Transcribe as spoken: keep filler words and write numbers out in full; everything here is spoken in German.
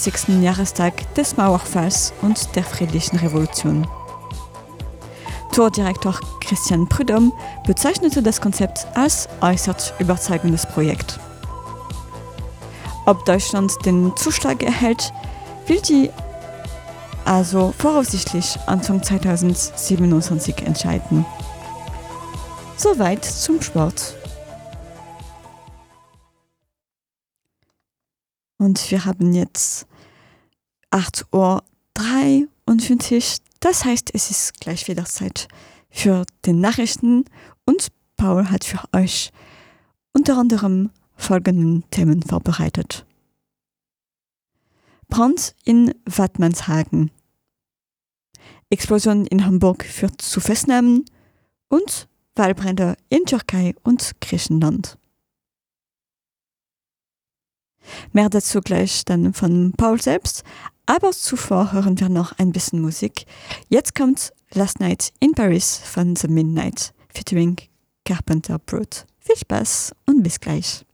sechzigsten Jahrestag des Mauerfalls und der Friedlichen Revolution. Tordirektor Christian Prudhomme bezeichnete das Konzept als äußerst überzeugendes Projekt. Ob Deutschland den Zuschlag erhält, will die also voraussichtlich Anfang zweitausendsiebenundzwanzig entscheiden. Soweit zum Sport. Und wir haben jetzt acht Uhr dreiundfünfzig. Das heißt, es ist gleich wieder Zeit für die Nachrichten. Und Paul hat für euch unter anderem folgende Themen vorbereitet. Brand in Wattmannshagen. Explosion in Hamburg führt zu Festnahmen und Waldbrände in Türkei und Griechenland. Mehr dazu gleich dann von Paul selbst, aber zuvor hören wir noch ein bisschen Musik. Jetzt kommt Last Night in Paris von The Midnight featuring Carpenter Brut. Viel Spaß und bis gleich.